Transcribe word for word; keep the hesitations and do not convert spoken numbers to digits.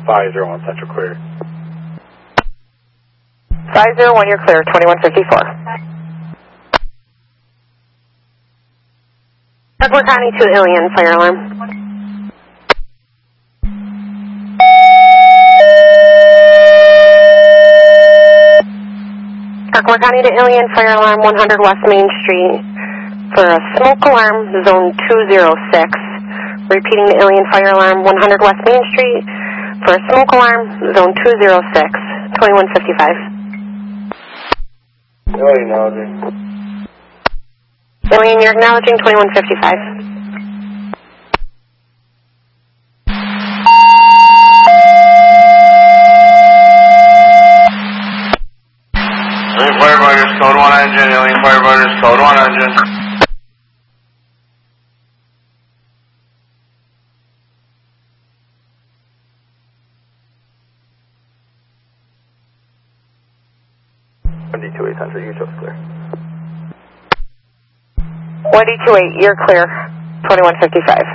five zero one Central clear. five zero one, you're clear, twenty-one fifty-four. Ardmore County to Alien, fire alarm. Ardmore County to Alien, fire alarm, one hundred West Main Street for a smoke alarm, zone two zero six. Repeating the Alien fire alarm, one hundred West Main Street for a smoke alarm, zone two zero six, twenty-one fifty-five. Alien acknowledging. Alien, you're acknowledging twenty-one fifty-five. Alien firefighters, code one engine. Alien firefighters, code one engine. one D two eight Central, you chose clear. one D two eight, you're clear, twenty-one fifty-five.